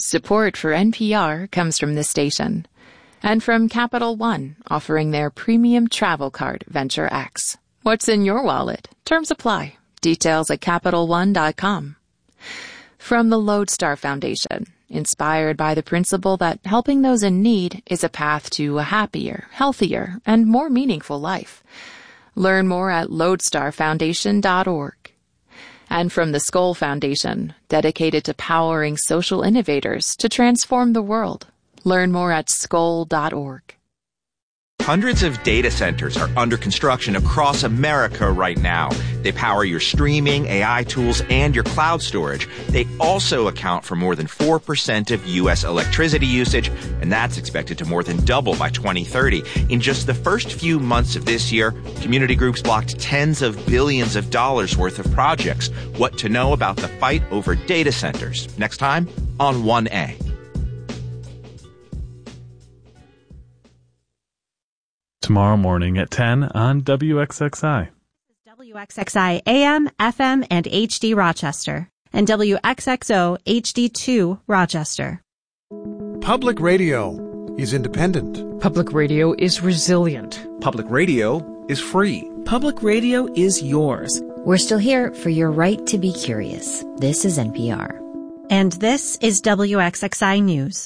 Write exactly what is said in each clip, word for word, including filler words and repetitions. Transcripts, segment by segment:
Support for N P R comes from this station. And from Capital One, offering their premium travel card, Venture X. What's in your wallet? Terms apply. Details at Capital One dot com. From the Lodestar Foundation, inspired by the principle that helping those in need is a path to a happier, healthier, and more meaningful life. Learn more at lodestar foundation dot org. And from the Skoll Foundation, dedicated to powering social innovators to transform the world. Learn more at skoll dot org. Hundreds of data centers are under construction across America right now. They power your streaming, A I tools, and your cloud storage. They also account for more than four percent of U S electricity usage, and that's expected to more than double by twenty thirty. In just the first few months of this year, community groups blocked tens of billions of dollars worth of projects. What to know about the fight over data centers? Next time on one A. Tomorrow morning at ten on W X X I. W X X I A M, F M, and H D Rochester, and W X X O H D two Rochester. Public radio is independent. Public radio is resilient. Public radio is free. Public radio is yours. We're still here for your right to be curious. This is N P R. And this is W X X I News.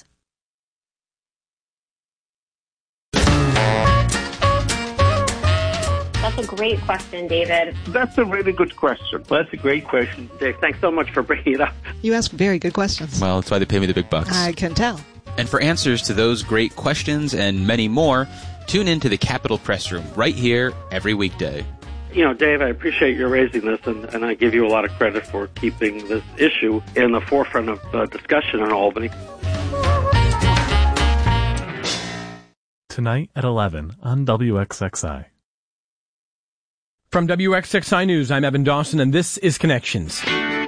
That's a great question, David. That's a really good question. Well, that's a great question, Dick. Thanks so much for bringing it up. You ask very good questions. Well, that's why they pay me the big bucks. I can tell. And for answers to those great questions and many more, tune in to the Capitol Press Room right here every weekday. You know, Dave, I appreciate your raising this, and, and I give you a lot of credit for keeping this issue in the forefront of uh, discussion in Albany. Tonight at eleven on W X X I. From W X X I News, I'm Evan Dawson, and this is Connections.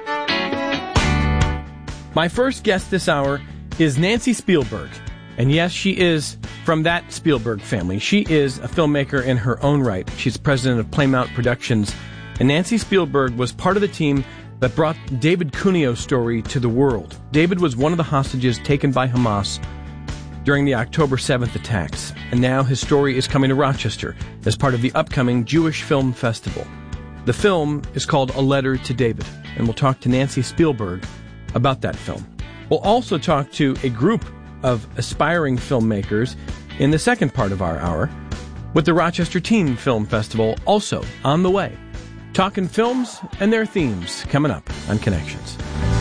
My first guest this hour is Nancy Spielberg. And yes, she is from that Spielberg family. She is a filmmaker in her own right. She's president of Playmount Productions. And Nancy Spielberg was part of the team that brought David Cuneo's story to the world. David was one of the hostages taken by Hamas during the October seventh attacks, and now his story is coming to Rochester as part of the upcoming Jewish Film Festival. The film is called A Letter to David, and we'll talk to Nancy Spielberg about that film. We'll also talk to a group of aspiring filmmakers in the second part of our hour, with the Rochester Teen Film Festival also on the way. Talking films and their themes coming up on Connections.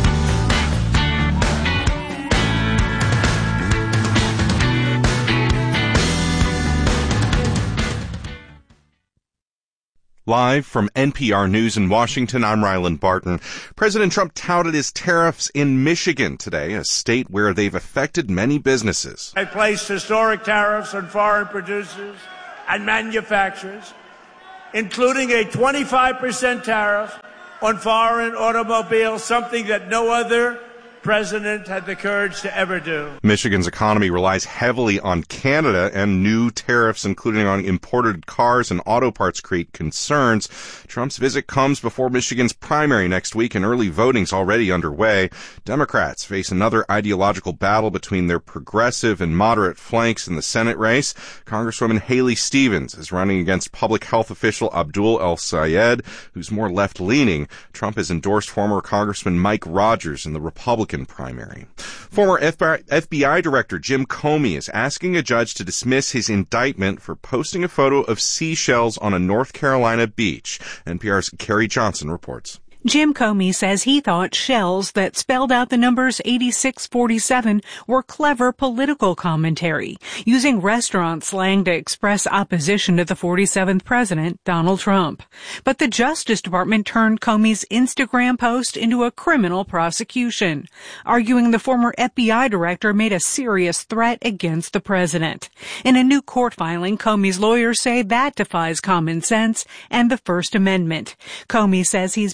Live from N P R News in Washington, I'm Ryland Barton. President Trump touted his tariffs in Michigan today, a state where they've affected many businesses. I placed historic tariffs on foreign producers and manufacturers, including a twenty-five percent tariff on foreign automobiles, something that no other president had the courage to ever do. Michigan's economy relies heavily on Canada, and new tariffs, including on imported cars and auto parts, create concerns. Trump's visit comes before Michigan's primary next week, and early voting's already underway. Democrats face another ideological battle between their progressive and moderate flanks in the Senate race. Congresswoman Haley Stevens is running against public health official Abdul El-Sayed, who's more left-leaning. Trump has endorsed former Congressman Mike Rogers in the Republican primary. Former F B I Director Jim Comey is asking a judge to dismiss his indictment for posting a photo of seashells on a North Carolina beach. N P R's Carrie Johnson reports. Jim Comey says he thought shells that spelled out the numbers eighty-six forty-seven were clever political commentary, using restaurant slang to express opposition to the forty-seventh president, Donald Trump. But the Justice Department turned Comey's Instagram post into a criminal prosecution, arguing the former F B I director made a serious threat against the president. In a new court filing, Comey's lawyers say that defies common sense and the First Amendment. Comey says he's being punished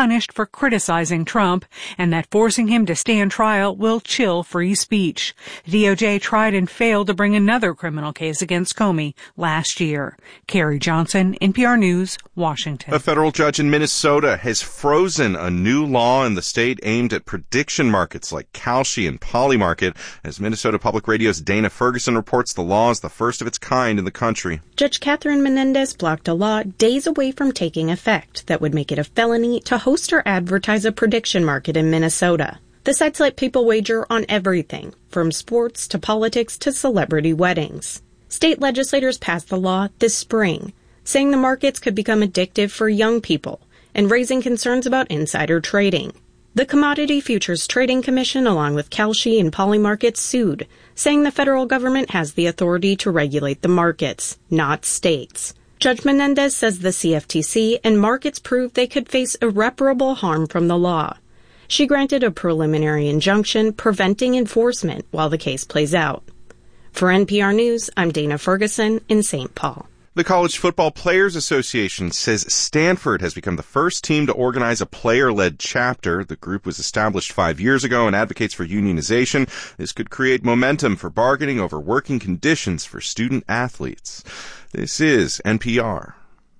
punished for criticizing Trump and that forcing him to stand trial will chill free speech. The D O J tried and failed to bring another criminal case against Comey last year. Carrie Johnson, N P R News, Washington. A federal judge in Minnesota has frozen a new law in the state aimed at prediction markets like Kalshi and Polymarket. As Minnesota Public Radio's Dana Ferguson reports, the law is the first of its kind in the country. Judge Catherine Menendez blocked a law days away from taking effect that would make it a felony to host or advertise a prediction market in Minnesota. The sites let people wager on everything, from sports to politics to celebrity weddings. State legislators passed the law this spring, saying the markets could become addictive for young people and raising concerns about insider trading. The Commodity Futures Trading Commission, along with Kalshi and Polymarket, sued, saying the federal government has the authority to regulate the markets, not states. Judge Menendez says the C F T C and markets proved they could face irreparable harm from the law. She granted a preliminary injunction preventing enforcement while the case plays out. For N P R News, I'm Dana Ferguson in Saint Paul. The College Football Players Association says Stanford has become the first team to organize a player-led chapter. The group was established five years ago and advocates for unionization. This could create momentum for bargaining over working conditions for student athletes. This is N P R.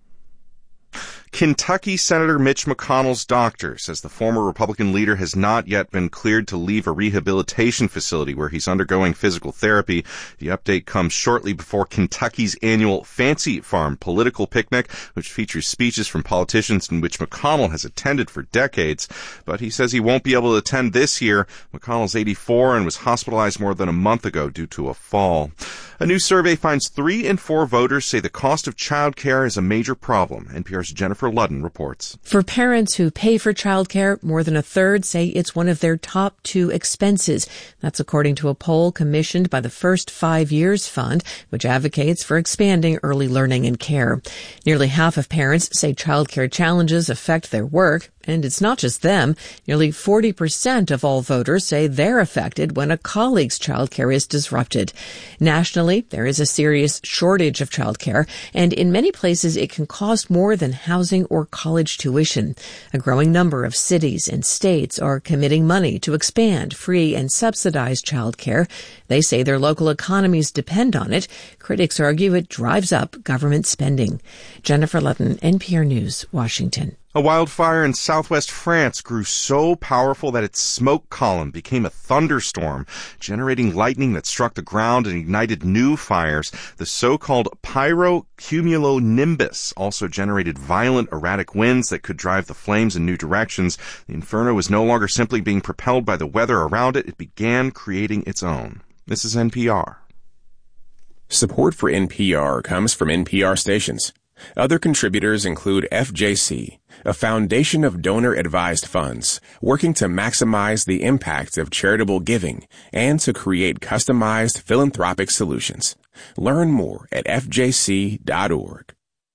Kentucky Senator Mitch McConnell's doctor says the former Republican leader has not yet been cleared to leave a rehabilitation facility where he's undergoing physical therapy. The update comes shortly before Kentucky's annual Fancy Farm political picnic, which features speeches from politicians in which McConnell has attended for decades. But he says he won't be able to attend this year. McConnell's eighty-four and was hospitalized more than a month ago due to a fall. A new survey finds three in four voters say the cost of child care is a major problem. N P R's Jennifer Ludden reports. For parents who pay for childcare, more than a third say it's one of their top two expenses. That's according to a poll commissioned by the First Five Years Fund, which advocates for expanding early learning and care. Nearly half of parents say childcare challenges affect their work. And it's not just them. Nearly forty percent of all voters say they're affected when a colleague's childcare is disrupted. Nationally, there is a serious shortage of childcare, and in many places it can cost more than housing or college tuition. A growing number of cities and states are committing money to expand free and subsidized childcare. They say their local economies depend on it. Critics argue it drives up government spending. Jennifer Ludden, N P R News, Washington. A wildfire in southwest France grew so powerful that its smoke column became a thunderstorm, generating lightning that struck the ground and ignited new fires. The so-called pyrocumulonimbus also generated violent, erratic winds that could drive the flames in new directions. The inferno was no longer simply being propelled by the weather around it. It began creating its own. This is N P R. Support for N P R comes from N P R stations. Other contributors include F J C, a foundation of donor-advised funds working to maximize the impact of charitable giving and to create customized philanthropic solutions. Learn more at F J C dot org.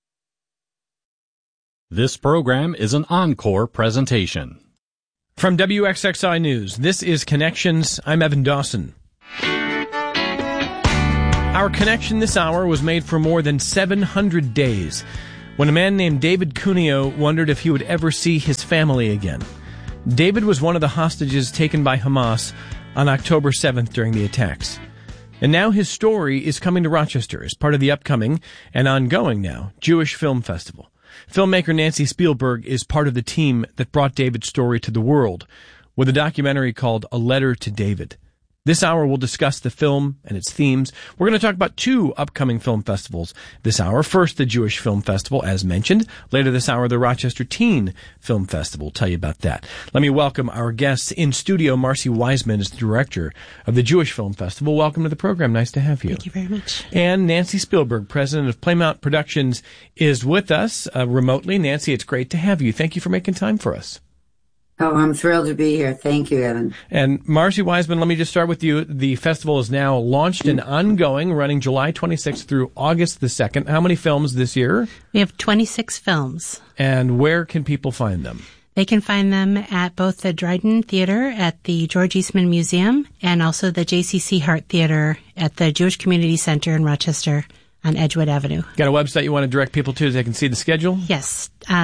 This program is an encore presentation. From W X X I News, this is Connections. I'm Evan Dawson. Our connection this hour was made for more than seven hundred days, when a man named David Cuneo wondered if he would ever see his family again. David was one of the hostages taken by Hamas on October seventh during the attacks. And now his story is coming to Rochester as part of the upcoming and ongoing now Jewish Film Festival. Filmmaker Nancy Spielberg is part of the team that brought David's story to the world with a documentary called A Letter to David. This hour we'll discuss the film and its themes. We're going to talk about two upcoming film festivals this hour. First, the Jewish Film Festival, as mentioned. Later this hour, the Rochester Teen Film Festival. We'll tell you about that. Let me welcome our guests in studio. Marcy Wiseman is the director of the Jewish Film Festival. Welcome to the program. Nice to have you. Thank you very much. And Nancy Spielberg, president of Playmount Productions, is with us uh, remotely. Nancy, it's great to have you. Thank you for making time for us. Oh, I'm thrilled to be here. Thank you, Evan. And Marcy Wiseman, let me just start with you. The festival is now launched and ongoing, running July twenty-sixth through August the second. How many films this year? We have twenty-six films. And where can people find them? They can find them at both the Dryden Theater at the George Eastman Museum and also the J C C Hart Theater at the Jewish Community Center in Rochester on Edgewood Avenue. Got a website you want to direct people to so they can see the schedule? Yes. Uh,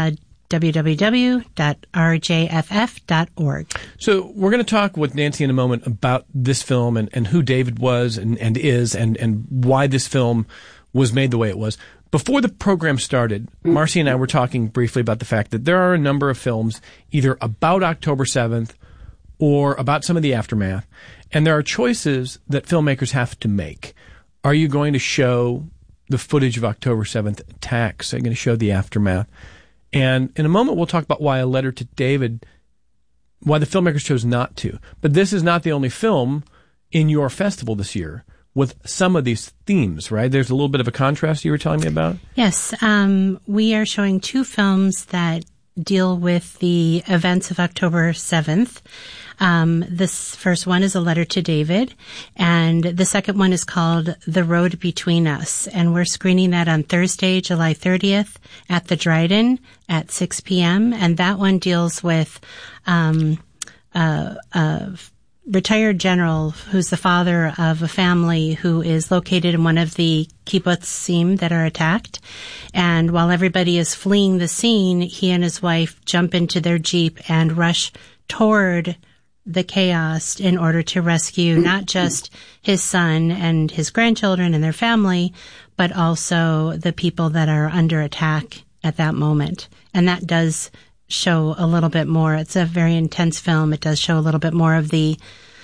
w w w dot r j f f dot org. So we're going to talk with Nancy in a moment about this film and, and who David was and, and is and, and why this film was made the way it was. Before the program started, Marcy and I were talking briefly about the fact that there are a number of films either about October seventh or about some of the aftermath, and there are choices that filmmakers have to make. Are you going to show the footage of October seventh attacks? Are you going to show the aftermath? And in a moment, we'll talk about why A Letter to David, why the filmmakers chose not to. But this is not the only film in your festival this year with some of these themes, right? There's a little bit of a contrast you were telling me about? Yes. Um, we are showing two films that deal with the events of October seventh. Um, this first one is A Letter to David, and the second one is called The Road Between Us, and we're screening that on Thursday, July thirtieth at the Dryden at six p.m., and that one deals with um, a, a retired general who's the father of a family who is located in one of the kibbutzim that are attacked. And while everybody is fleeing the scene, he and his wife jump into their Jeep and rush toward the chaos in order to rescue not just his son and his grandchildren and their family, but also the people that are under attack at that moment. And that does show a little bit more. It's a very intense film. It does show a little bit more of the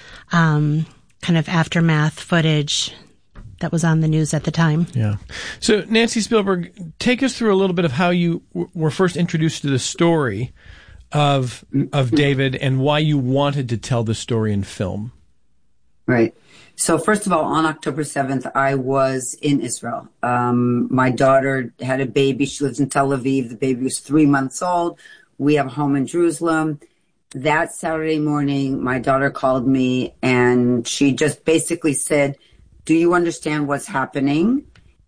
um, kind of aftermath footage that was on the news at the time. Yeah. So, Nancy Spielberg, take us through a little bit of how you w- were first introduced to the story of of David and why you wanted to tell the story in film. Right. So first of all, on October seventh, I was in Israel. Um, my daughter had a baby. She lives in Tel Aviv. The baby was three months old. We have a home in Jerusalem. That Saturday morning, my daughter called me and she just basically said, do you understand what's happening?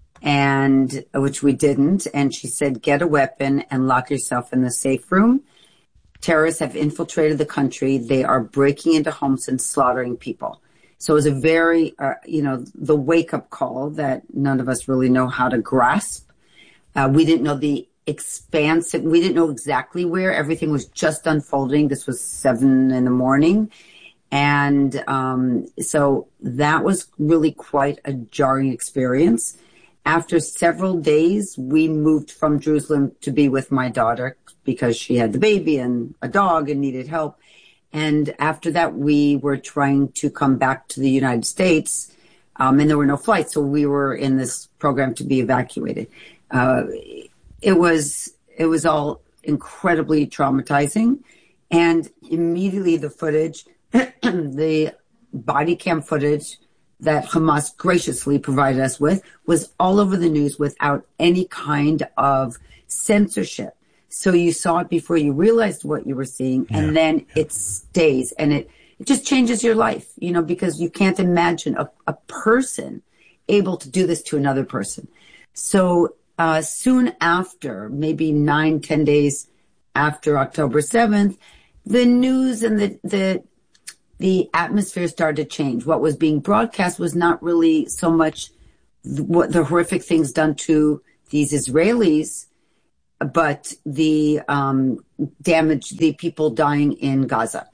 And which we didn't. And she said, get a weapon and lock yourself in the safe room. Terrorists have infiltrated the country. They are breaking into homes and slaughtering people. So it was a very, uh, you know, the wake-up call that none of us really know how to grasp. Uh, we didn't know the expansive, we didn't know exactly where. Everything was just unfolding. This was seven in the morning. And um, so that was really quite a jarring experience. After several days, we moved from Jerusalem to be with my daughter because she had the baby and a dog and needed help. And after that, we were trying to come back to the United States, um, and there were no flights. So we were in this program to be evacuated. Uh, it was, it was all incredibly traumatizing. And immediately the footage, the body cam footage that Hamas graciously provided us with was all over the news without any kind of censorship. So you saw it before you realized what you were seeing, and yeah. then it stays, and it, it just changes your life, you know, because you can't imagine a, a person able to do this to another person. So uh, soon after, maybe nine, ten days after October seventh, the news and the, the the atmosphere started to change. What was being broadcast was not really so much the, what the horrific things done to these Israelis, but the um, damage, the people dying in Gaza.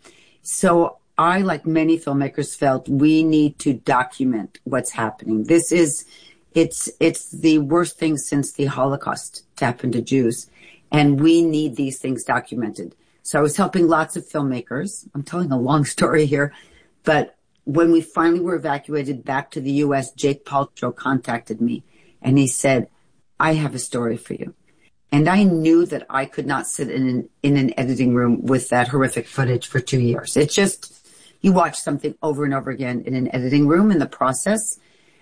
So I, like many filmmakers, felt we need to document what's happening. This is, it's it's the worst thing since the Holocaust to happen to Jews, and we need these things documented. So I was helping lots of filmmakers. I'm telling a long story here, but when we finally were evacuated back to the U S, Jake Paltrow contacted me, and he said, I have a story for you. And I knew that I could not sit in an, in an editing room with that horrific footage for two years. It's just, you watch something over and over again in an editing room in the process.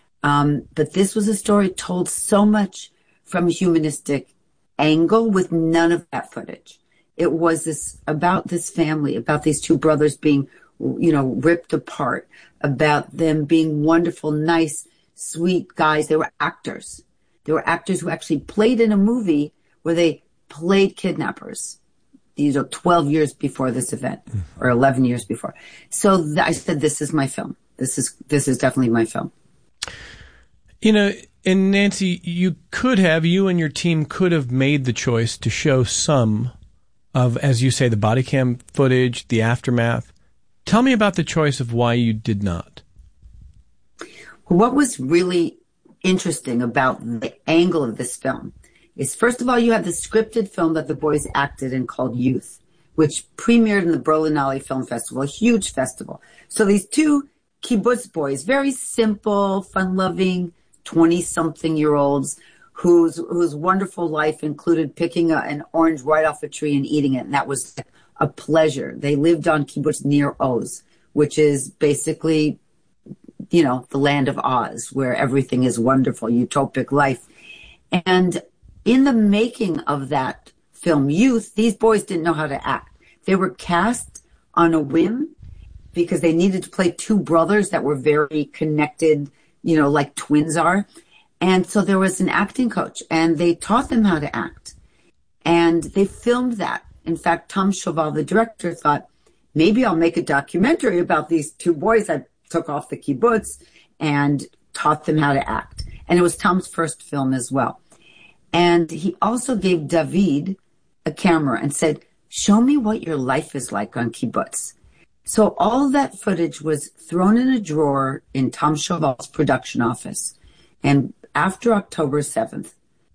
Um, but this was a story told so much from a humanistic angle with none of that footage. It was this about this family, about these two brothers being, you know, ripped apart, about them being wonderful, nice, sweet guys. They were actors. They were actors who actually played in a movie where they played kidnappers, you know, twelve years before this event, or eleven years before. So th- I said, this is my film. This is, this is definitely my film. You know, and Nancy, you could have, you and your team could have made the choice to show some of, as you say, the body cam footage, the aftermath. Tell me about the choice of why you did not. What was really interesting about the angle of this film is, first of all, you have the scripted film that the boys acted in called Youth, which premiered in the Berlinale Film Festival, a huge festival. So these two kibbutz boys, very simple, fun-loving, twenty-something-year-olds, whose whose wonderful life included picking a, an orange right off a tree and eating it, and that was a pleasure. They lived on kibbutz Nir Oz, which is basically, you know, the land of Oz, where everything is wonderful, utopic life. And in the making of that film, Youth, these boys didn't know how to act. They were cast on a whim because they needed to play two brothers that were very connected, you know, like twins are. And so there was an acting coach, and they taught them how to act. And they filmed that. In fact, Tom Shoval, the director, thought, maybe I'll make a documentary about these two boys I took off the kibbutz and taught them how to act. And it was Tom's first film as well. And he also gave David a camera and said, show me what your life is like on kibbutz. So all of that footage was thrown in a drawer in Tom Shoval's production office. And after October seventh,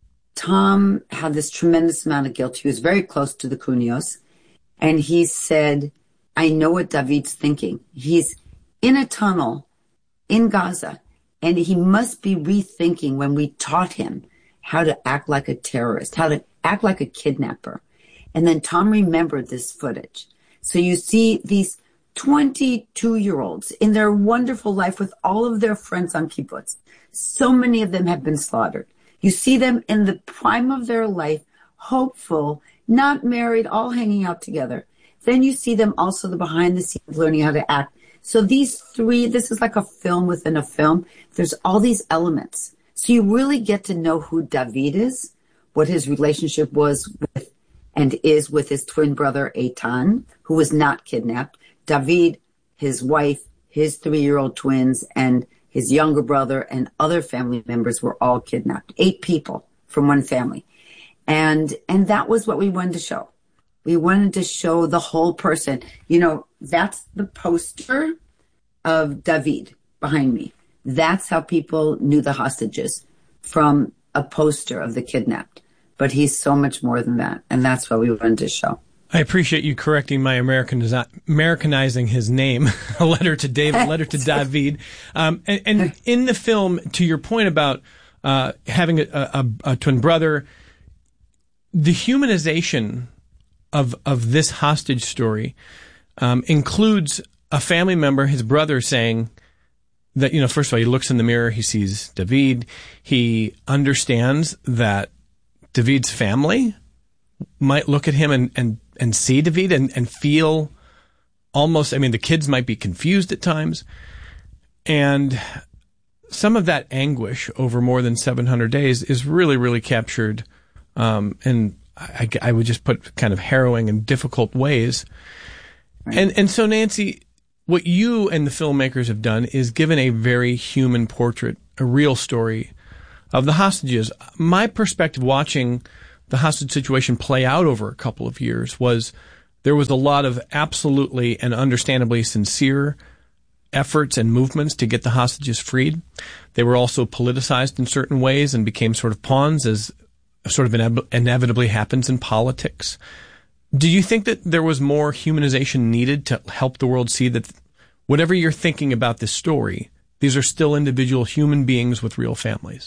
Tom had this tremendous amount of guilt. He was very close to the Kunios. And he said, I know what David's thinking. He's in a tunnel in Gaza, and he must be rethinking when we taught him how to act like a terrorist, how to act like a kidnapper. And then Tom remembered this footage. So you see these twenty-two-year-olds in their wonderful life with all of their friends on kibbutz. So many of them have been slaughtered. You see them in the prime of their life, hopeful, not married, all hanging out together. Then you see them also the behind the scenes learning how to act. So these three, this is like a film within a film. There's all these elements. So you really get to know who David is, what his relationship was with and is with his twin brother, Eitan, who was not kidnapped. David, his wife, his three-year-old twins, and his younger brother and other family members were all kidnapped. Eight people from one family. And and that was what we wanted to show. We wanted to show the whole person. You know, that's the poster of David behind me. That's how people knew the hostages, from a poster of the kidnapped. But he's so much more than that. And that's what we wanted to show. I appreciate you correcting my Americaniz- Americanizing his name. A letter to David, a letter to David. Um, and, and in the film, to your point about uh, having a, a, a twin brother, the humanization of of this hostage story um, includes a family member, his brother, saying that, you know, first of all, he looks in the mirror, he sees David, he understands that David's family might look at him and, and, and see David and, and feel almost, I mean, the kids might be confused at times. And some of that anguish over more than seven hundred days is really, really captured um, in, I, I would just put kind of harrowing and difficult ways. Right. And, and so, Nancy, what you and the filmmakers have done is given a very human portrait, a real story of the hostages. My perspective watching the hostage situation play out over a couple of years was there was a lot of absolutely and understandably sincere efforts and movements to get the hostages freed. They were also politicized in certain ways and became sort of pawns, as sort of ine- inevitably happens in politics. Do you think that there was more humanization needed to help the world see that whatever you're thinking about this story, these are still individual human beings with real families?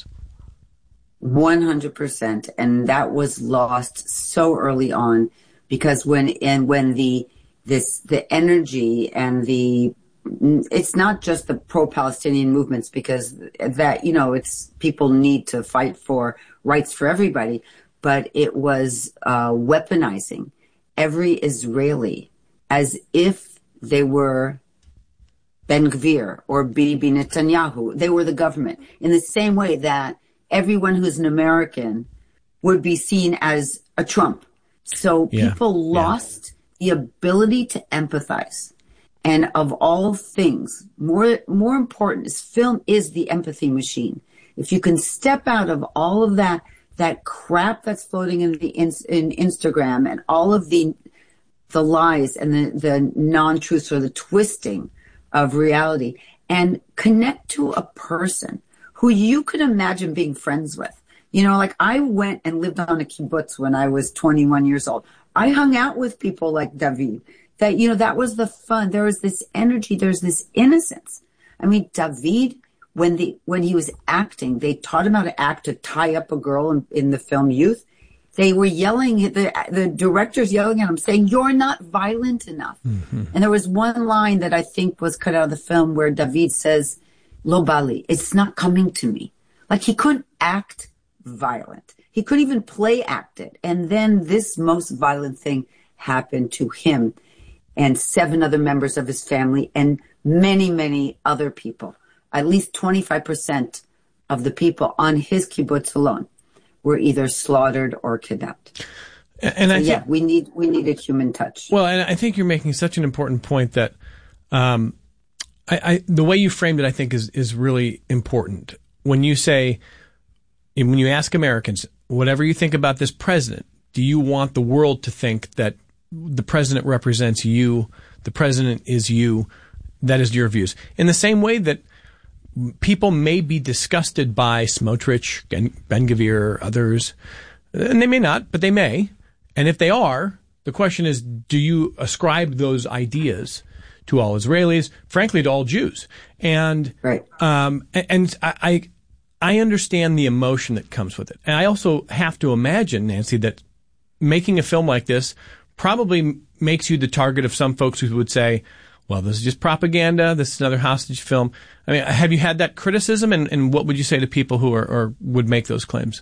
one hundred percent. And that was lost so early on, because when, and when the, this, the energy and the, it's not just the pro-Palestinian movements, because that, you know, it's, people need to fight for rights for everybody, but it was, uh, weaponizing every Israeli as if they were Ben Gvir or Bibi Netanyahu. They were the government, in the same way that everyone who's an American would be seen as a Trump. So yeah. people lost yeah. the ability to empathize. And of all things, more more important is film is the empathy machine. If you can step out of all of that that crap that's floating in the in, in Instagram and all of the the lies and the, the non-truths or the twisting of reality, and connect to a person who you could imagine being friends with. You know, like I went and lived on a kibbutz when I was twenty-one years old. I hung out with people like David. That, you know, that was the fun. There was this energy. There's this innocence. I mean, David, when the when he was acting, they taught him how to act, to tie up a girl in, in the film Youth. They were yelling, the the directors yelling at him, saying, "You're not violent enough." Mm-hmm. And there was one line that I think was cut out of the film where David says, "Lo bali, it's not coming to me." Like he couldn't act violent. He couldn't even play act it. And then this most violent thing happened to him and seven other members of his family and many, many other people. At least twenty-five percent of the people on his kibbutz alone were either slaughtered or kidnapped. And, and so, I think, yeah, we need we need a human touch. Well, and I think you're making such an important point that um, I, I, the way you framed it, I think, is is really important. When you say, when you ask Americans, whatever you think about this president, do you want the world to think that the president represents you, the president is you, that is your views? In the same way that people may be disgusted by Smotrich, Ben-Gvir, others, and they may not, but they may. And if they are, the question is, do you ascribe those ideas to all Israelis, frankly, to all Jews? And right. um, and I, I understand the emotion that comes with it. And I also have to imagine, Nancy, that making a film like this probably makes you the target of some folks who would say, well, this is just propaganda. This is another hostage film. I mean, have you had that criticism? And, and what would you say to people who are, or would make those claims?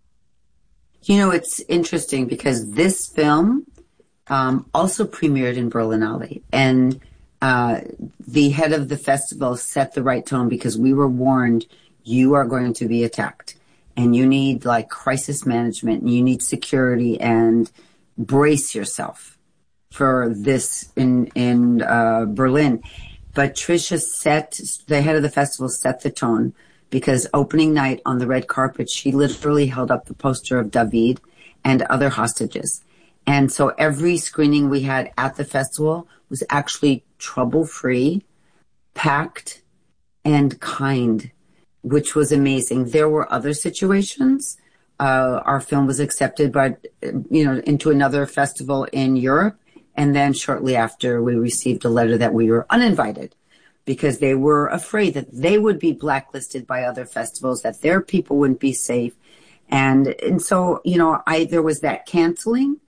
You know, it's interesting because this film um, also premiered in Berlinale. And uh, the head of the festival set the right tone because we were warned you are going to be attacked. And you need, like, crisis management. And you need security and brace yourself for this in in uh, Berlin. But Trisha set, the head of the festival, set the tone because opening night on the red carpet, she literally held up the poster of David and other hostages. And so every screening we had at the festival was actually trouble-free, packed, and kind, which was amazing. There were other situations. Uh, our film was accepted by, you know, into another festival in Europe. And then shortly after, we received a letter that we were uninvited because they were afraid that they would be blacklisted by other festivals, that their people wouldn't be safe. And and so, you know, I there was that canceling.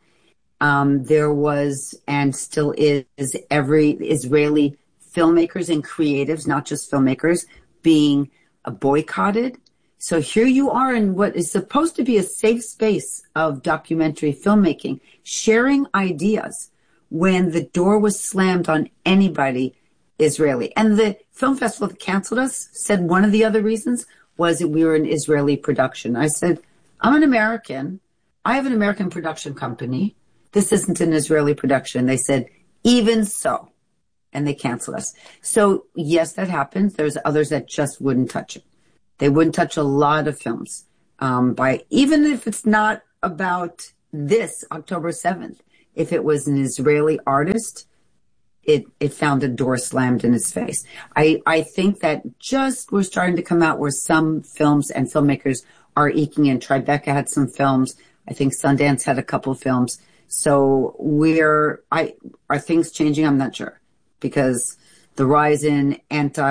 Um, there was and still is every Israeli filmmakers and creatives, not just filmmakers, being boycotted. So here you are in what is supposed to be a safe space of documentary filmmaking, sharing ideas, when the door was slammed on anybody Israeli. And the film festival that canceled us said one of the other reasons was that we were an Israeli production. I said, I'm an American. I have an American production company. This isn't an Israeli production. They said, even so. And they canceled us. So yes, that happens. There's others that just wouldn't touch it. They wouldn't touch a lot of films. Um, by even if it's not about this October seventh. If it was an Israeli artist, it, it found a door slammed in its face. I, I think that just we're starting to come out where some films and filmmakers are eking in. Tribeca had some films. I think Sundance had a couple of films. So we're, I, are things changing? I'm not sure because the rise in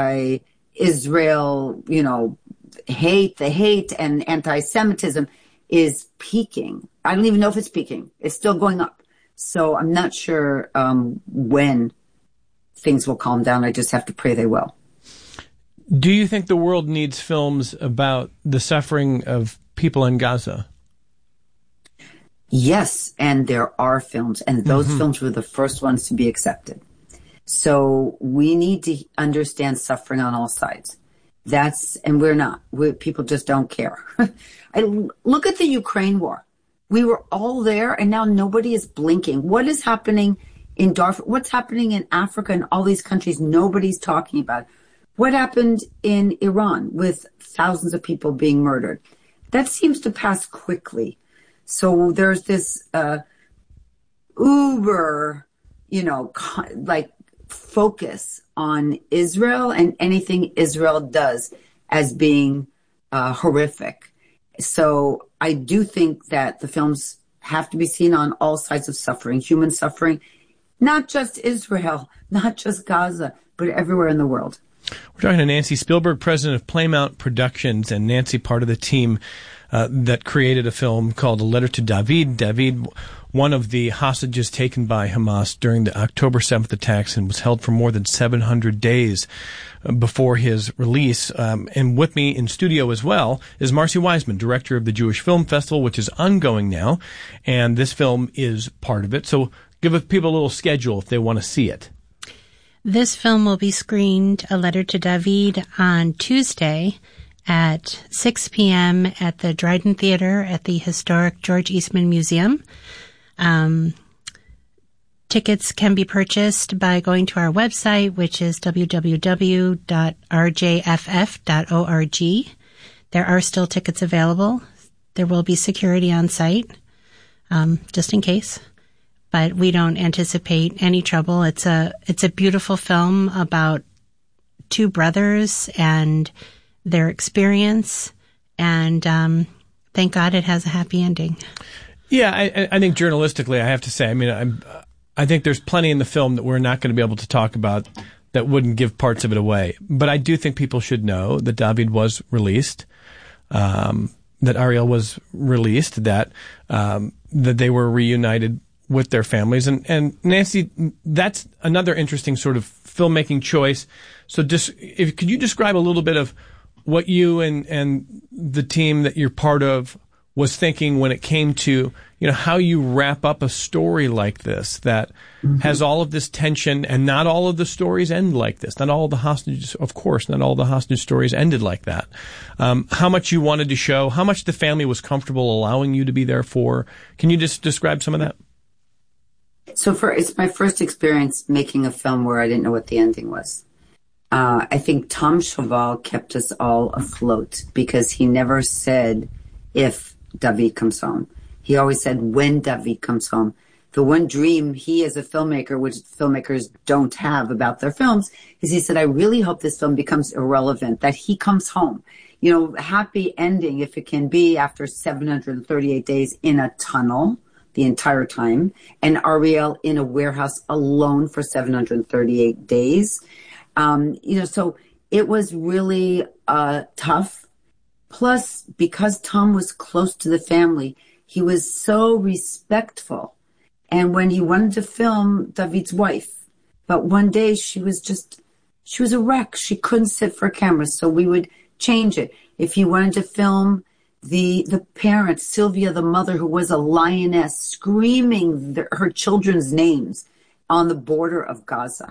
anti-Israel, you know, hate, the hate and anti-Semitism is peaking. I don't even know if it's peaking. It's still going up. So I'm not sure um, when things will calm down. I just have to pray they will. Do you think the world needs films about the suffering of people in Gaza? Yes, and there are films, and those mm-hmm. films were the first ones to be accepted. So we need to understand suffering on all sides. That's, and we're not. We're, people just don't care. I look at the Ukraine war. We were all there, and now nobody is blinking. What is happening in Darfur? What's happening in Africa and all these countries? Nobody's talking about. What happened in Iran with thousands of people being murdered? that seems to pass quickly. So there's this uh, uber, you know, like focus on Israel and anything Israel does as being uh, horrific. So I do think that the films have to be seen on all sides of suffering, human suffering, not just Israel, not just Gaza, but everywhere in the world. We're talking to Nancy Spielberg, president of Playmount Productions, and Nancy, part of the team uh, that created a film called A Letter to David. David, one of the hostages taken by Hamas during the October seventh attacks, and was held for more than seven hundred days before his release. Um, and with me in studio as well is Marcy Wiseman, director of the Jewish Film Festival, which is ongoing now, and this film is part of it. So give people a little schedule if they want to see it. This film will be screened, A Letter to David, on Tuesday at six p.m. at the Dryden Theater at the historic George Eastman Museum. Um, tickets can be purchased by going to our website, which is w w w dot r j f f dot org. There are still tickets available. There will be security on site, um, just in case. But we don't anticipate any trouble. It's a it's a beautiful film about two brothers and their experience, and um, thank God it has a happy ending. Yeah, I, I think journalistically, I have to say, I mean, I'm, I think there's plenty in the film that we're not going to be able to talk about that wouldn't give parts of it away. But I do think people should know that David was released, um, that Ariel was released, that um, that they were reunited with their families. And, and Nancy, that's another interesting sort of filmmaking choice. So just, if, could you describe a little bit of what you and, and the team that you're part of was thinking when it came to, you know, how you wrap up a story like this that mm-hmm. has all of this tension, and not all of the stories end like this. Not all of the hostages, of course, not all the hostage stories ended like that. Um, how much you wanted to show, how much the family was comfortable allowing you to be there for. Can you just describe some of that? So for it's my first experience making a film where I didn't know what the ending was. Uh, I think Tom Cheval kept us all afloat because he never said if David comes home. He always said when David comes home. The one dream he as a filmmaker, which filmmakers don't have about their films, is he said, I really hope this film becomes irrelevant, that he comes home. You know, happy ending if it can be after seven hundred thirty-eight days in a tunnel the entire time, and Ariel in a warehouse alone for seven hundred thirty-eight days. Um, you know, so it was really uh, tough. Plus, because Tom was close to the family, he was so respectful. And when he wanted to film David's wife, but one day she was just, she was a wreck. She couldn't sit for a camera, so we would change it. If he wanted to film The the parent, Sylvia, the mother, who was a lioness, screaming the, her children's names on the border of Gaza.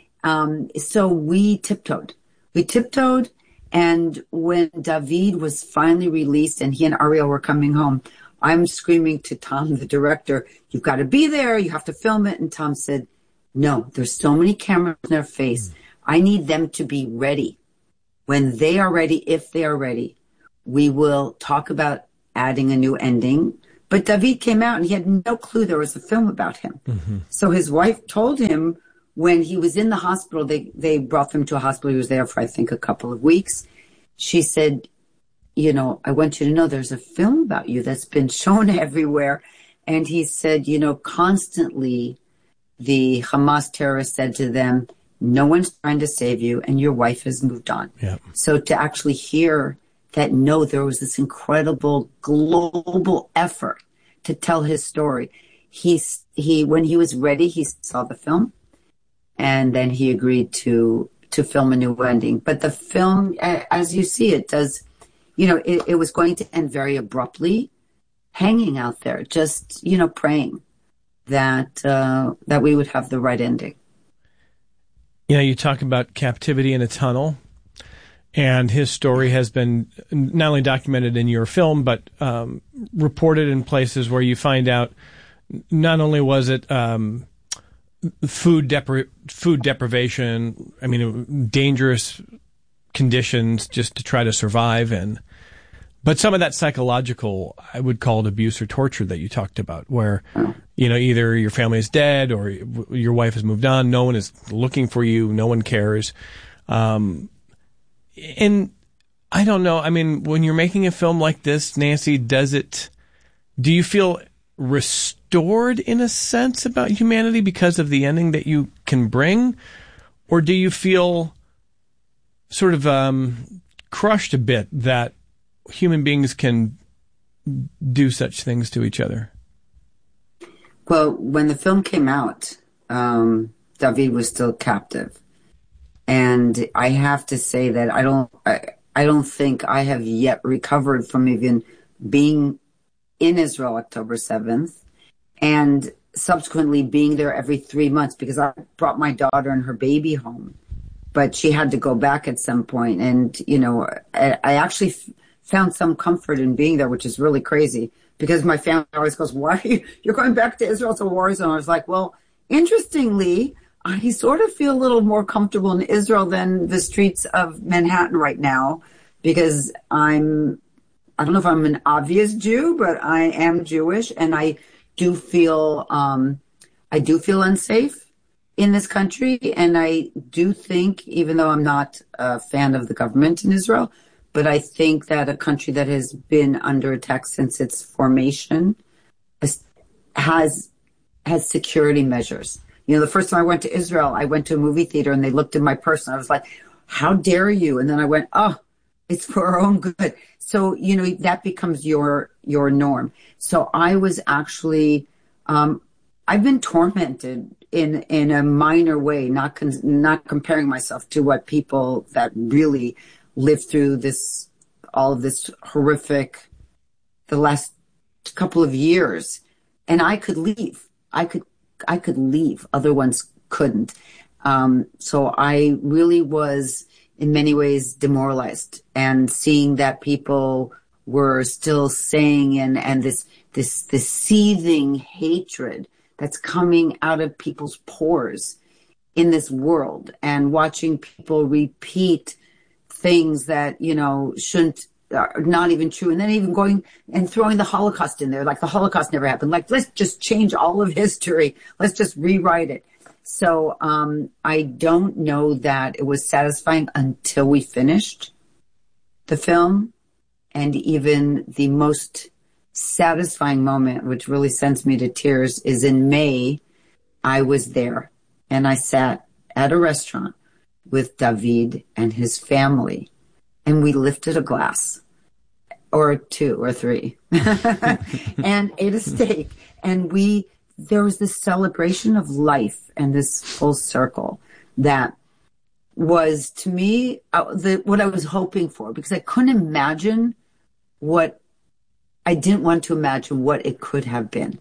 Um, so we tiptoed. We tiptoed, and when David was finally released and he and Ariel were coming home, I'm screaming to Tom, the director, you've got to be there, you have to film it. And Tom said, no, there's so many cameras in their face. I need them to be ready. When they are ready, if they are ready, we will talk about adding a new ending. But David came out and he had no clue there was a film about him. Mm-hmm. So his wife told him when he was in the hospital, they, they brought him to a hospital. He was there for, I think, a couple of weeks. She said, you know, I want you to know there's a film about you that's been shown everywhere. And he said, you know, constantly the Hamas terrorists said to them, no one's trying to save you and your wife has moved on. Yeah. So to actually hear that, no, there was this incredible global effort to tell his story. He, he, when he was ready, he saw the film and then he agreed to, to film a new ending. But the film, as you see, it does, you know, it, it was going to end very abruptly, hanging out there, just, you know, praying that, uh, that we would have the right ending. You know, you talk about captivity in a tunnel. And his story has been not only documented in your film, but um, reported in places where you find out not only was it um, food depri- food deprivation, I mean, dangerous conditions just to try to survive in, But some of that psychological, I would call it abuse or torture that you talked about, where, you know, either your family is dead or your wife has moved on, no one is looking for you, no one cares. Um, and I don't know, I mean, when you're making a film like this, Nancy, does it, do you feel restored in a sense about humanity because of the ending that you can bring? Or do you feel sort of um, crushed a bit that human beings can do such things to each other? Well, when the film came out, um, David was still captive. And I have to say that I don't, I, I don't think I have yet recovered from even being in Israel October seventh and subsequently being there every three months because I brought my daughter and her baby home, but she had to go back at some point. And, you know, I, I actually f- found some comfort in being there, which is really crazy because my family always goes, why are you, you're going back to Israel? It's a war zone. I was like, well, interestingly, I sort of feel a little more comfortable in Israel than the streets of Manhattan right now because I'm, I don't know if I'm an obvious Jew, but I am Jewish and I do feel, um, I do feel unsafe in this country. And I do think, even though I'm not a fan of the government in Israel, but I think that a country that has been under attack since its formation has has security measures. You know, the first time I went to Israel, I went to a movie theater and they looked in my purse and I was like, how dare you? And then I went, oh, it's for our own good. So, you know, that becomes your your norm. So I was actually, um, I've been tormented in in a minor way, not con- not comparing myself to what people that really lived through this, all of this horrific, the last couple of years. And I could leave. I could, I could leave. Other ones couldn't. Um, so I really was in many ways demoralized and seeing that people were still saying and, and this, this, this seething hatred that's coming out of people's pores in this world and watching people repeat things that, you know, shouldn't, are not even true. And then even going and throwing the Holocaust in there, like the Holocaust never happened. Like, let's just change all of history. Let's just rewrite it. So um, I don't know that it was satisfying until we finished the film. And even the most satisfying moment, which really sends me to tears, is in May. I was there and I sat at a restaurant with David and his family, and we lifted a glass or two or three and ate a steak. And we, there was this celebration of life and this full circle that was, to me, uh, the, what I was hoping for, because I couldn't imagine what, I didn't want to imagine what it could have been.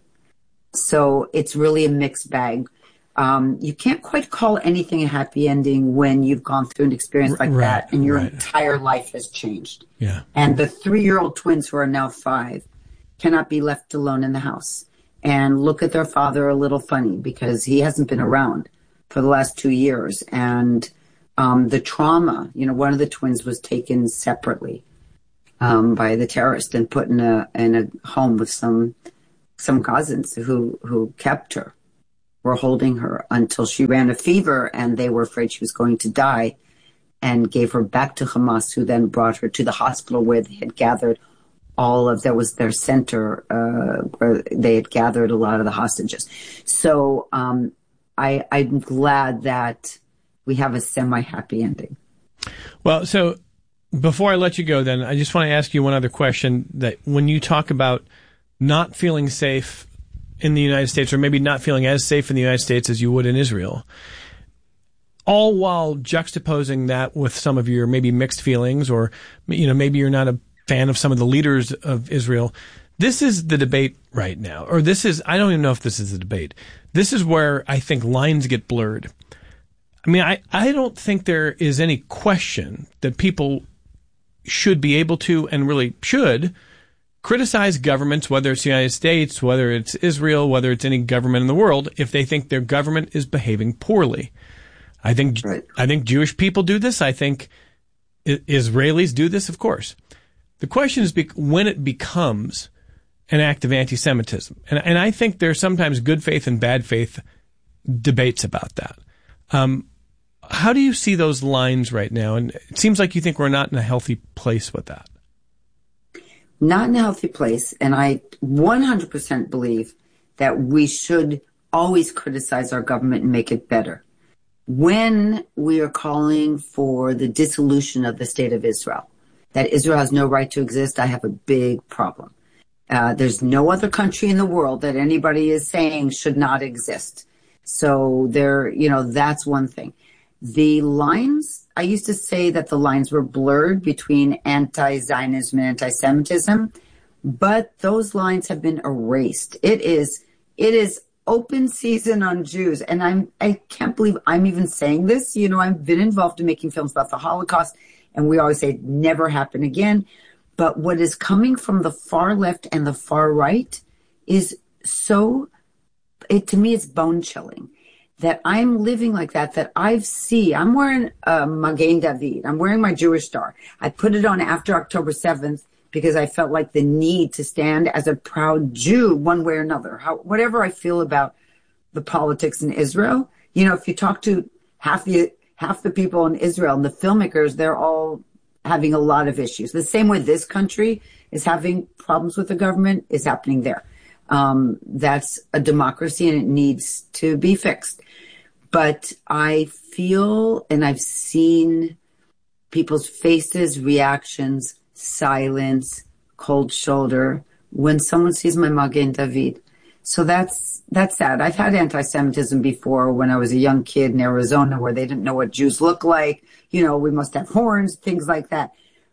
So it's really a mixed bag. Um, you can't quite call anything a happy ending when you've gone through an experience like right, that and your right. entire life has changed. Yeah. And the three-year-old twins who are now five cannot be left alone in the house and look at their father a little funny because he hasn't been around for the last two years. And um, the trauma, you know, one of the twins was taken separately um, by the terrorist and put in a in a home with some some cousins who, who kept her. Were holding her until she ran a fever and they were afraid she was going to die and gave her back to Hamas, who then brought her to the hospital where they had gathered all of, that was their center, uh, where they had gathered a lot of the hostages. So um, I, I'm glad that we have a semi-happy ending. Well, so before I let you go then, I just want to ask you one other question, that when you talk about not feeling safe in the United States, or maybe not feeling as safe in the United States as you would in Israel, all while juxtaposing that with some of your maybe mixed feelings, or, you know, maybe you're not a fan of some of the leaders of Israel. This is the debate right now, or this is, I don't even know if this is the debate. This is where I think lines get blurred. I mean, I, I don't think there is any question that people should be able to, and really should, criticize governments, whether it's the United States, whether it's Israel, whether it's any government in the world, if they think their government is behaving poorly. I think right. I think Jewish people do this. I think Israelis do this, of course. The question is be- when it becomes an act of anti-Semitism. And, and I think there's sometimes good faith and bad faith debates about that. Um, how do you see those lines right now? And it seems like you think we're not in a healthy place with that. Not in a healthy place. And I one hundred percent believe that we should always criticize our government and make it better. When we are calling for the dissolution of the state of Israel, that Israel has no right to exist, I have a big problem. Uh, there's no other country in the world that anybody is saying should not exist. So there, you know, that's one thing. The lines, I used to say that the lines were blurred between anti-Zionism and anti-Semitism, but those lines have been erased. It is, it is open season on Jews. And I'm, I can't believe I'm even saying this. You know, I've been involved in making films about the Holocaust, and we always say never happen again. But what is coming from the far left and the far right is so, it to me, it's bone chilling that I'm living like that, that I see, I'm wearing a Magen David. I'm wearing my Jewish star. I put it on after October seventh because I felt like the need to stand as a proud Jew one way or another. How, whatever I feel about the politics in Israel, you know, if you talk to half the, half the people in Israel and the filmmakers, they're all having a lot of issues. The same way this country is having problems with the government is happening there. Um, that's a democracy and it needs to be fixed. But I feel, and I've seen people's faces, reactions, silence, cold shoulder when someone sees my Magen David. So that's, that's sad. I've had anti-Semitism before when I was a young kid in Arizona where they didn't know what Jews look like. You know, we must have horns, things like that.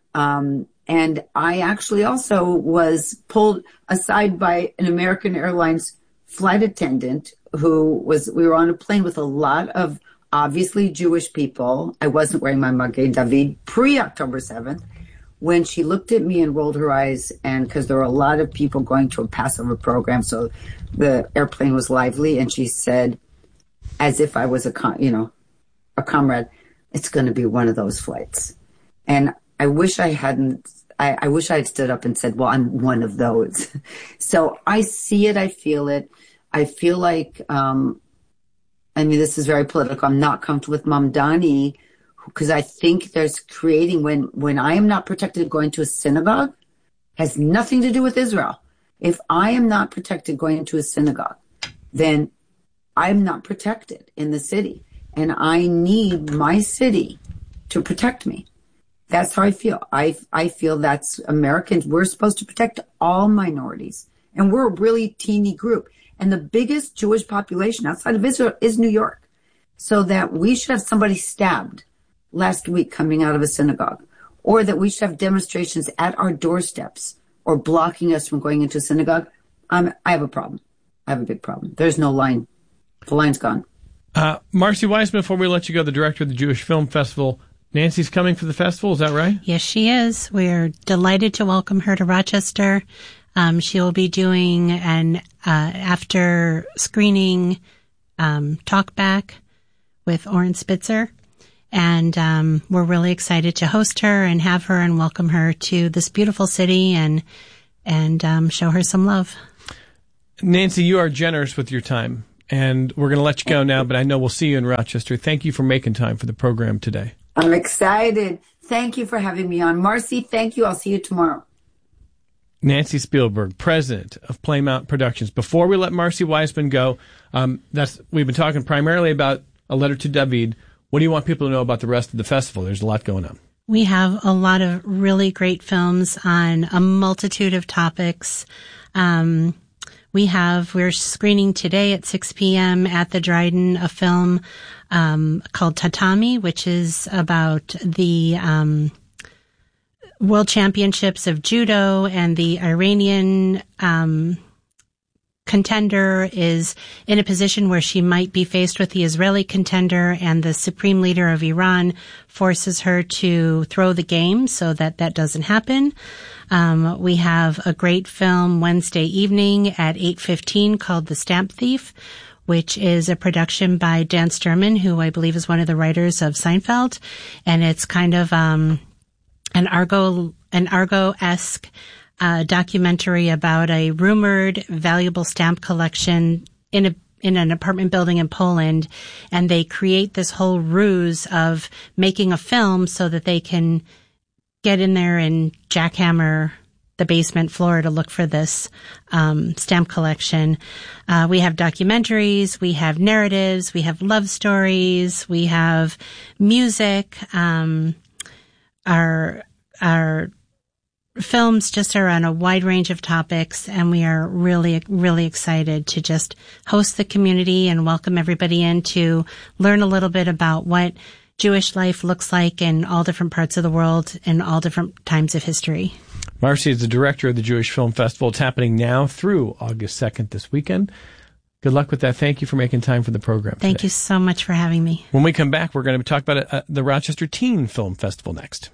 Um, and I actually also was pulled aside by an American Airlines flight attendant who was, we were on a plane with a lot of obviously Jewish people. I wasn't wearing my Magen David pre-October seventh. When she looked at me and rolled her eyes, and because there were a lot of people going to a Passover program, so the airplane was lively, and she said, as if I was a, com- you know, a comrade, it's going to be one of those flights. And I wish I hadn't, I, I wish I had stood up and said, well, I'm one of those. So I see it, I feel it. I feel like, um, I mean, this is very political. I'm not comfortable with Mamdani, because I think there's creating, when, when I am not protected going to a synagogue, has nothing to do with Israel. If I am not protected going to a synagogue, then I'm not protected in the city. And I need my city to protect me. That's how I feel. I, I feel that's Americans. We're supposed to protect all minorities. And we're a really teeny group. And the biggest Jewish population outside of Israel is New York. So that we should have somebody stabbed last week coming out of a synagogue, or that we should have demonstrations at our doorsteps or blocking us from going into a synagogue. Um, I have a problem. I have a big problem. There's no line. The line's gone. Uh, Marcy Weisman, before we let you go, the director of the Jewish Film Festival, Nancy's coming for the festival, is that right? Yes, she is. We're delighted to welcome her to Rochester. Um, she will be doing an uh, after screening um, talk back with Oren Spitzer. And um, we're really excited to host her and have her and welcome her to this beautiful city and and um, show her some love. Nancy, you are generous with your time, and we're going to let you go now, but I know we'll see you in Rochester. Thank you for making time for the program today. I'm excited. Thank you for having me on. Marcy, thank you. I'll see you tomorrow. Nancy Spielberg, president of Playmount Productions. Before we let Marcy Weisman go, um, that's we've been talking primarily about A Letter to David. What do you want people to know about the rest of the festival? There's a lot going on. We have a lot of really great films on a multitude of topics. Um, we have, we're screening today at six p.m. at the Dryden a film um, called Tatami, which is about the um, World Championships of Judo, and the Iranian um contender is in a position where she might be faced with the Israeli contender, and the supreme leader of Iran forces her to throw the game so that that doesn't happen. Um, we have a great film Wednesday evening at eight fifteen called The Stamp Thief, which is a production by Dan Sturman, who I believe is one of the writers of Seinfeld. And it's kind of um, an Argo an Argo-esque uh, documentary about a rumored valuable stamp collection in a in an apartment building in Poland, and they create this whole ruse of making a film so that they can get in there and jackhammer the basement floor to look for this um, stamp collection. Uh, we have documentaries, we have narratives, we have love stories, we have music. Um, our our films just are on a wide range of topics, and we are really, really excited to just host the community and welcome everybody in to learn a little bit about what Jewish life looks like in all different parts of the world in all different times of history. Marcy is the director of the Jewish Film Festival. It's happening now through August second this weekend. Good luck with that. Thank you for making time for the program Thank today. you so much for having me. When we come back, we're going to talk about uh, the Rochester Teen Film Festival next.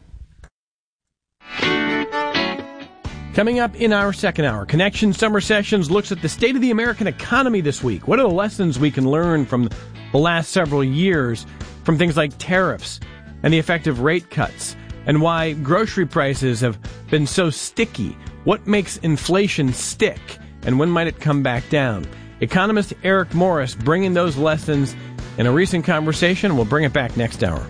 Coming up in our second hour, Connection Summer Sessions looks at the state of the American economy this week. What are the lessons we can learn from the last several years from things like tariffs and the effect of rate cuts, and why grocery prices have been so sticky? What makes inflation stick, and when might it come back down? Economist Eric Morris bringing those lessons in a recent conversation. We'll bring it back next hour.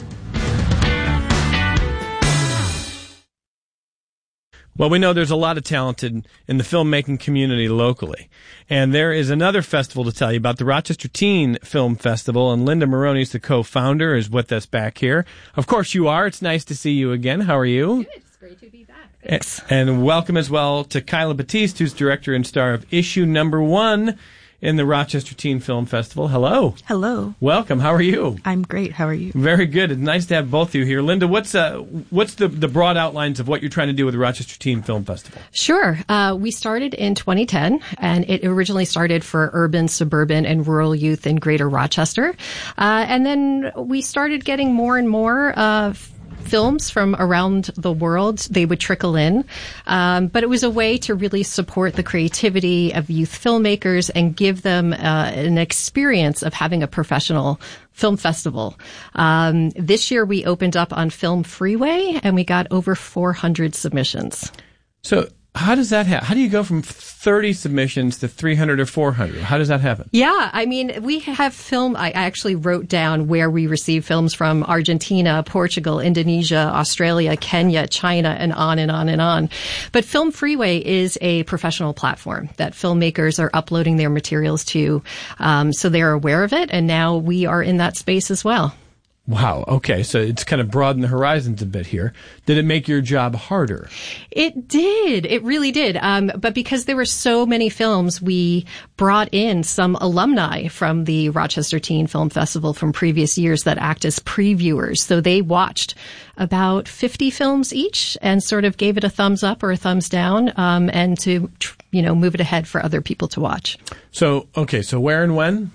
Well, we know there's a lot of talent in, in the filmmaking community locally. And there is another festival to tell you about, the Rochester Teen Film Festival. And Linda Maroney is the co-founder, is with us back here. Of course you are. It's nice to see you again. How are you? Good. It's great to be back. Thanks. And, and welcome as well to Kyla Batiste, who's director and star of issue number one in the Rochester Teen Film Festival. Hello. Hello. Welcome. How are you? I'm great. How are you? Very good. It's nice to have both of you here. Linda, what's uh, what's the, the broad outlines of what you're trying to do with the Rochester Teen Film Festival? Sure. Uh, we started in twenty ten, and it originally started for urban, suburban, and rural youth in Greater Rochester. Uh, and then we started getting more and more uh films from around the world. They would trickle in. Um, but it was a way to really support the creativity of youth filmmakers and give them uh, an experience of having a professional film festival. Um, this year we opened up on Film Freeway, and we got over four hundred submissions. So how does that happen? How do you go from thirty submissions to three hundred or four hundred? How does that happen? Yeah, I mean, we have film. I actually wrote down where we receive films from: Argentina, Portugal, Indonesia, Australia, Kenya, China, and on and on and on. But Film Freeway is a professional platform that filmmakers are uploading their materials to. Um, so they're aware of it, and now we are in that space as well. Wow. Okay. So it's kind of broadened the horizons a bit here. Did it make your job harder? It did. It really did. Um, but because there were so many films, we brought in some alumni from the Rochester Teen Film Festival from previous years that act as previewers. So they watched about fifty films each and sort of gave it a thumbs up or a thumbs down, um, and to, you know, move it ahead for other people to watch. So, okay. So where and when?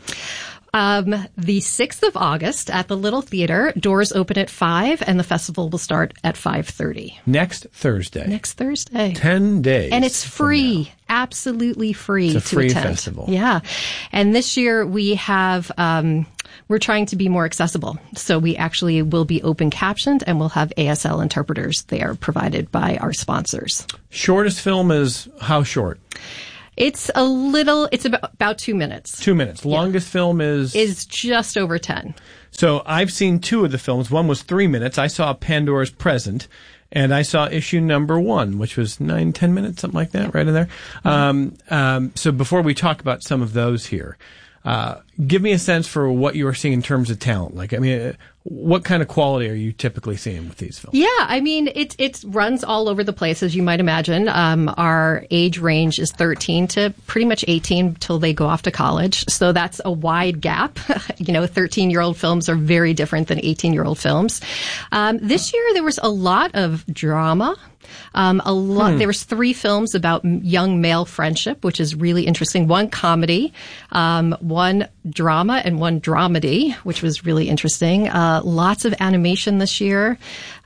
Um, the sixth of August at the Little Theater. Doors open at five, and the festival will start at five thirty. Next Thursday. Next Thursday. Ten days. And it's free. Absolutely free it's a to free attend. festival. Yeah. And this year we have, um, we're trying to be more accessible. So we actually will be open captioned, and we'll have A S L interpreters there provided by our sponsors. Shortest film is how short? It's a little, it's about, about two minutes. Two minutes. Longest yeah. film is? Is just over ten. So I've seen two of the films. One was three minutes. I saw Pandora's Present, and I saw issue number one, which was nine, ten minutes, something like that, right in there. Mm-hmm. Um, um, so before we talk about some of those here, uh, give me a sense for what you are seeing in terms of talent. Like, I mean, what kind of quality are you typically seeing with these films? Yeah, I mean, it it runs all over the place, as you might imagine. Um, our age range is thirteen to pretty much eighteen till they go off to college. So that's a wide gap. You know, thirteen-year-old films are very different than eighteen-year-old films. Um, this year, there was a lot of drama. Um, a lot. Hmm. There was three films about young male friendship, which is really interesting. One comedy, um, one drama, and one dramedy, which was really interesting. Uh, lots of animation this year.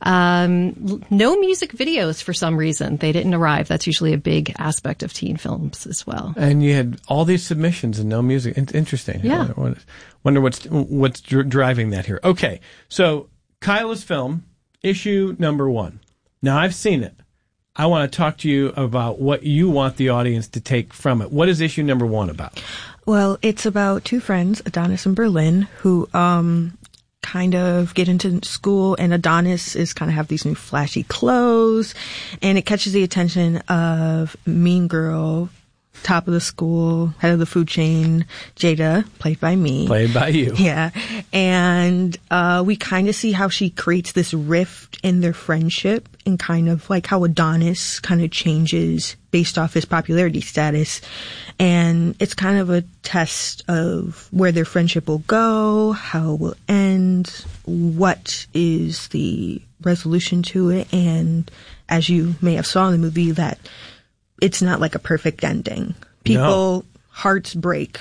Um, no music videos for some reason. They didn't arrive. That's usually a big aspect of teen films as well. And you had all these submissions and no music. Interesting. Yeah. I wonder, wonder what's what's dr- driving that here. Okay, so Kyla's film, issue number one. Now, I've seen it. I want to talk to you about what you want the audience to take from it. What is issue number one about? Well, it's about two friends, Adonis and Berlin, who um kind of get into school, and Adonis is kind of have these new flashy clothes, and it catches the attention of mean girl, top of the school, head of the food chain, Jada, played by me. Played by you. Yeah. And uh we kind of see how she creates this rift in their friendship, and kind of like how Adonis kind of changes based off his popularity status. And it's kind of a test of where their friendship will go, how it will end, what is the resolution to it. And as you may have saw in the movie, that it's not like a perfect ending. People, no. hearts break,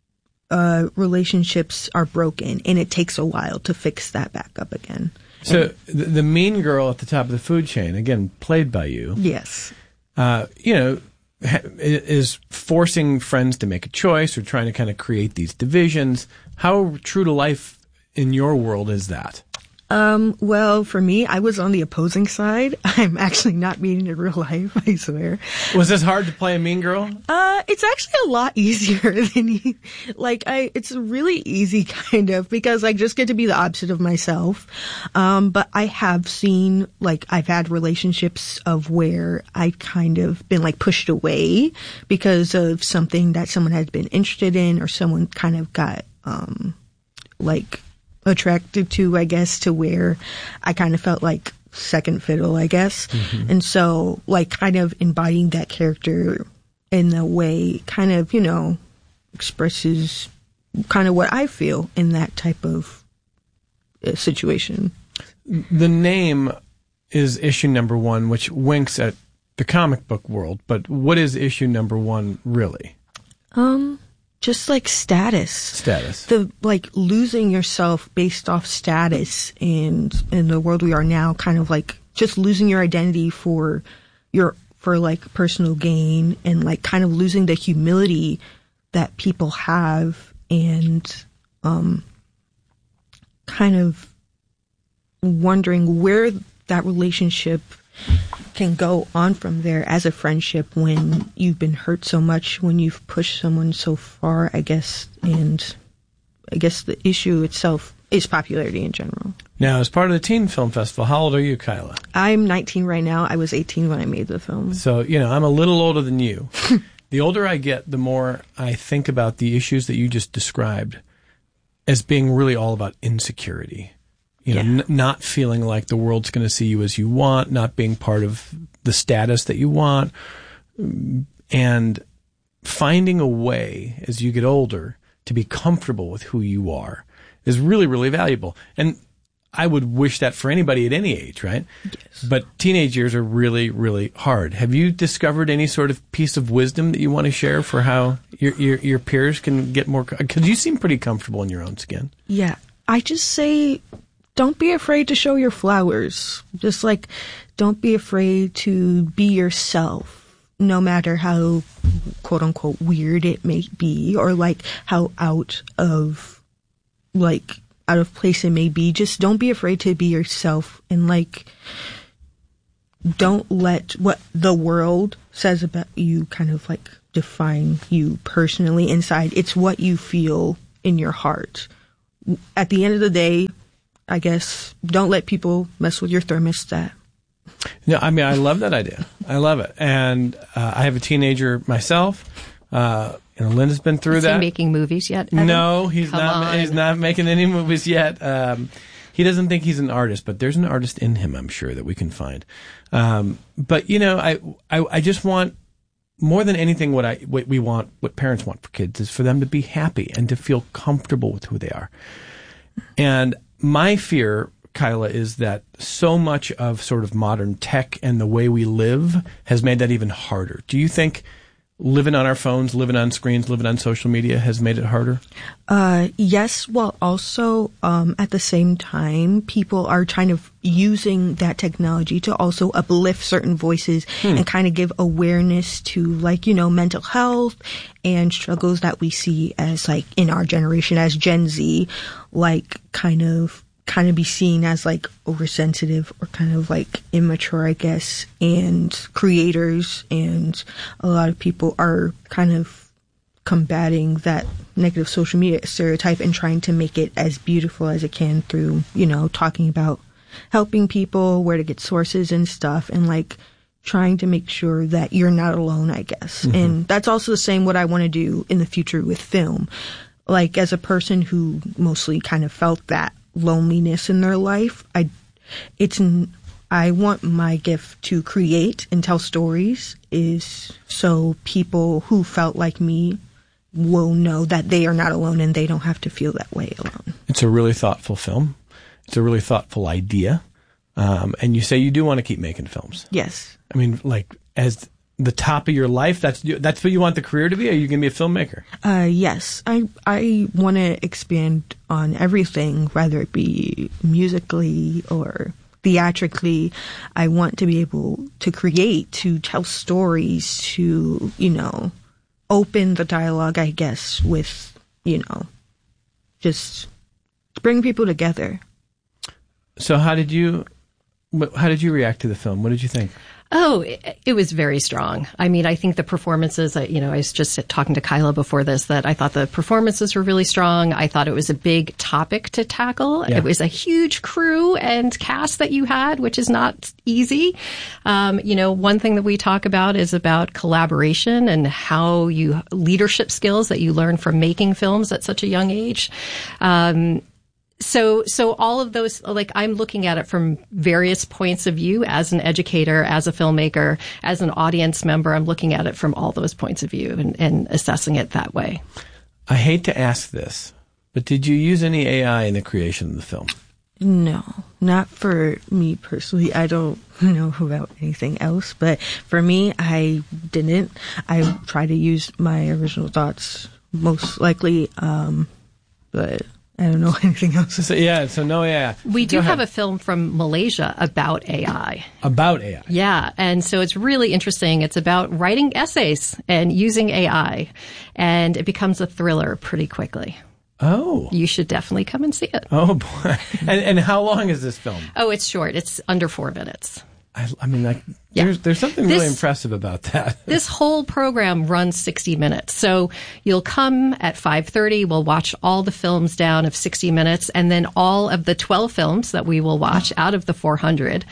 uh, relationships are broken, and it takes a while to fix that back up again. So the, the mean girl at the top of the food chain, again, played by you. Yes. Uh, you know, ha- is forcing friends to make a choice or trying to kind of create these divisions. How true to life in your world is that? Um, well, for me, I was on the opposing side. I'm actually not mean in real life, I swear. Was this hard to play a mean girl? Uh, it's actually a lot easier than, you, like, I, it's really easy kind of, because I just get to be the opposite of myself. Um, but I have seen, like, I've had relationships of where I've kind of been, like, pushed away because of something that someone had been interested in, or someone kind of got, um, like, attracted to, I guess, to where I kind of felt like second fiddle, I guess. Mm-hmm. And so, like, kind of embodying that character in the way kind of, you know, expresses kind of what I feel in that type of uh, situation. The name is issue number one, which winks at the comic book world, but what is issue number one really? Um... Just like status. Status. The, like, losing yourself based off status, and in the world we are now, kind of like just losing your identity for your, for like personal gain, and like kind of losing the humility that people have, and, um, kind of wondering where that relationship can go on from there as a friendship when you've been hurt so much, when you've pushed someone so far, I guess. And I guess the issue itself is popularity in general. Now, as part of the Teen Film Festival, how old are you, Kyla? I'm nineteen right now. I was eighteen when I made the film. So, you know, I'm a little older than you. The older I get, the more I think about the issues that you just described as being really all about insecurity. You know, yeah. n- not feeling like the world's going to see you as you want, not being part of the status that you want, and finding a way as you get older to be comfortable with who you are is really, really valuable. And I would wish that for anybody at any age, right? Yes. But teenage years are really, really hard. Have you discovered any sort of piece of wisdom that you want to share for how your your, your peers can get more? Because you seem pretty comfortable in your own skin. Yeah. I just say, don't be afraid to show your flowers. Just like, don't be afraid to be yourself, no matter how quote unquote weird it may be, or like how out of, like, out of place it may be. Just don't be afraid to be yourself, and like, don't let what the world says about you kind of like define you personally inside. It's what you feel in your heart. At the end of the day, I guess, don't let people mess with your thermostat. No, I mean, I love that idea. I love it. And uh, I have a teenager myself. Uh, you know, Linda's been through Is that. Is he making movies yet, Evan? No, he's Come not. on. He's not making any movies yet. Um, he doesn't think he's an artist, but there's an artist in him, I'm sure, that we can find. Um, but you know, I, I, I just want more than anything, what I, what we want, what parents want for kids, is for them to be happy and to feel comfortable with who they are. And my fear, Kyla, is that so much of sort of modern tech and the way we live has made that even harder. Do you think living on our phones, living on screens, living on social media has made it harder? Uh, yes. Well, also, um, at the same time, people are kind of using that technology to also uplift certain voices hmm. and kind of give awareness to, like, you know, mental health and struggles that we see as, like, in our generation as Gen Z, like, kind of kind of be seen as like oversensitive or kind of like immature, I guess. And creators and a lot of people are kind of combating that negative social media stereotype and trying to make it as beautiful as it can through, you know, talking about helping people, where to get sources and stuff, and like trying to make sure that you're not alone, I guess. Mm-hmm. And that's also the same what I want to do in the future with film. Like, as a person who mostly kind of felt that loneliness in their life, I, it's, I want my gift to create and tell stories is so people who felt like me will know that they are not alone and they don't have to feel that way alone. It's a really thoughtful film. It's a really thoughtful idea. Um, and you say you do want to keep making films. Yes. I mean, like, as the top of your life, that's that's what you want the career to be? Or are you going to be a filmmaker? Uh, yes. I I want to expand on everything, whether it be musically or theatrically. I want to be able to create, to tell stories, to, you know, open the dialogue, I guess, with, you know, just bring people together. So how did you, how did you react to the film? What did you think? Oh, it, it was very strong. I mean, I think the performances, you know, I was just talking to Kyla before this, that I thought the performances were really strong. I thought it was a big topic to tackle. Yeah. It was a huge crew and cast that you had, which is not easy. Um, you know, one thing that we talk about is about collaboration and how you, leadership skills that you learn from making films at such a young age. Um, So, so all of those, like, I'm looking at it from various points of view as an educator, as a filmmaker, as an audience member. I'm looking at it from all those points of view and, and assessing it that way. I hate to ask this, but did you use any A I in the creation of the film? No, not for me personally. I don't know about anything else, but for me, I didn't. I tried to use my original thoughts most likely, um, but I don't know anything else. So, yeah, so no A I. We do Go have ahead. a film from Malaysia about A I. About A I? Yeah, and so it's really interesting. It's about writing essays and using A I, and it becomes a thriller pretty quickly. Oh. You should definitely come and see it. Oh, boy. And, and how long is this film? Oh, it's short. It's under four minutes. I, I mean, like, Yeah. there's there's something This- really impressive about that. This whole program runs sixty minutes. So you'll come at five thirty. We'll watch all the films down of sixty minutes, and then all of the twelve films that we will watch out of the four hundred,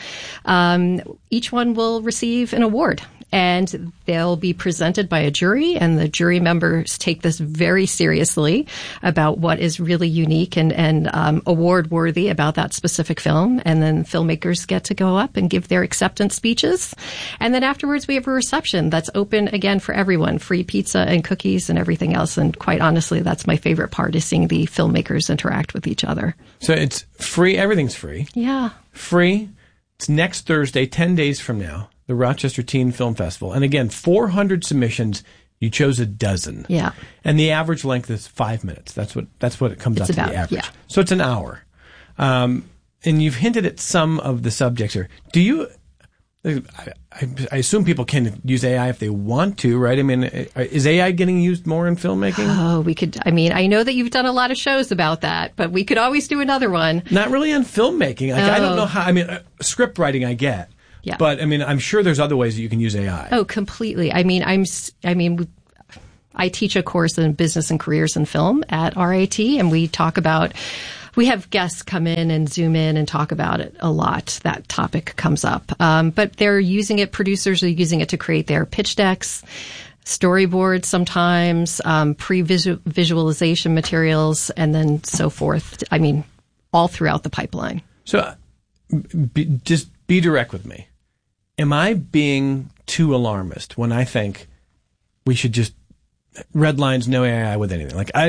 um, each one will receive an award. And they'll be presented by a jury, and the jury members take this very seriously about what is really unique and, and um, award-worthy about that specific film. And then filmmakers get to go up and give their acceptance speeches. And then afterwards, we have a reception that's open again for everyone, free pizza and cookies and everything else. And quite honestly, that's my favorite part, is seeing the filmmakers interact with each other. So it's free. Everything's free. Yeah. Free. It's next Thursday, ten days from now, the Rochester Teen Film Festival. And again, four hundred submissions. You chose a dozen. Yeah. And the average length is five minutes. That's what that's what it comes It's out about, to the average. yeah. So it's an hour. Um, and you've hinted at some of the subjects here. Do you? I, I, I assume people can use A I if they want to, right? I mean, is A I getting used more in filmmaking? Oh, we could, I mean, I know that you've done a lot of shows about that, but we could always do another one. Not really on filmmaking. Like, I don't Oh. know how. I mean, uh, script writing, I get. Yeah. But I mean, I'm sure there's other ways that you can use A I. Oh, completely. I mean, I'm, s- I mean, I teach a course in business and careers in film at R I T, and we talk about, we have guests come in and zoom in and talk about it a lot. That topic comes up. Um, but they're using it, producers are using it to create their pitch decks, storyboards sometimes, um, pre-visualization materials, and then so forth. I mean, all throughout the pipeline. So uh, be, just be direct with me. Am I being too alarmist when I think we should just red lines, no A I with anything? Like, I